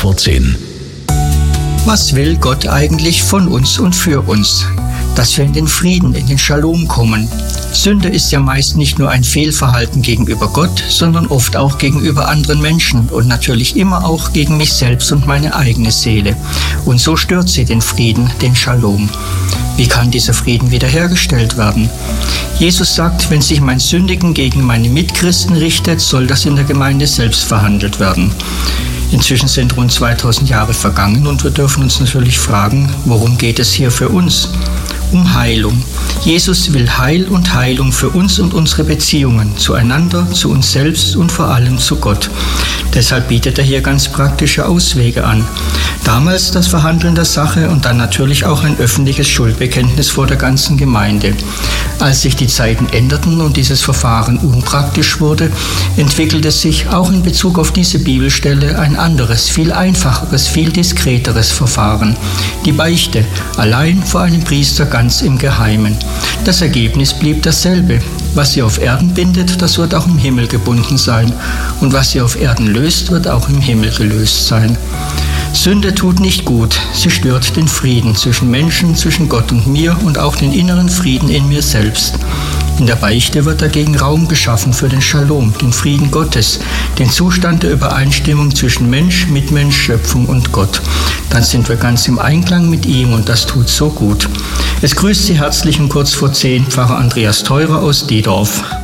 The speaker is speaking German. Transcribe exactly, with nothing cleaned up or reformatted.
vor zehn. Was will Gott eigentlich von uns und für uns? Dass wir in den Frieden, in den Shalom kommen. Sünde ist ja meist nicht nur ein Fehlverhalten gegenüber Gott, sondern oft auch gegenüber anderen Menschen und natürlich immer auch gegen mich selbst und meine eigene Seele. Und so stört sie den Frieden, den Shalom. Wie kann dieser Frieden wiederhergestellt werden? Jesus sagt, wenn sich mein Sündigen gegen meine Mitchristen richtet, soll das in der Gemeinde selbst verhandelt werden. Inzwischen sind rund zweitausend Jahre vergangen und wir dürfen uns natürlich fragen, worum geht es hier für uns? Um Heilung. Jesus will Heil und Heilung für uns und unsere Beziehungen zueinander, zu uns selbst und vor allem zu Gott. Deshalb bietet er hier ganz praktische Auswege an. Damals das Verhandeln der Sache und dann natürlich auch ein öffentliches Schuldbekenntnis vor der ganzen Gemeinde. Als sich die Zeiten änderten und dieses Verfahren unpraktisch wurde, entwickelte sich auch in Bezug auf diese Bibelstelle ein anderes, viel einfacheres, viel diskreteres Verfahren. Die Beichte, allein vor einem Priester ganz im Geheimen. Das Ergebnis blieb dasselbe. Was ihr auf Erden bindet, das wird auch im Himmel gebunden sein. Und was ihr auf Erden löst, wird auch im Himmel gelöst sein. Sünde tut nicht gut. Sie stört den Frieden zwischen Menschen, zwischen Gott und mir und auch den inneren Frieden in mir selbst. In der Beichte wird dagegen Raum geschaffen für den Shalom, den Frieden Gottes, den Zustand der Übereinstimmung zwischen Mensch, Mitmensch, Schöpfung und Gott. Dann sind wir ganz im Einklang mit ihm und das tut so gut. Es grüßt Sie herzlich um kurz vor zehn Pfarrer Andreas Theurer aus Diedorf.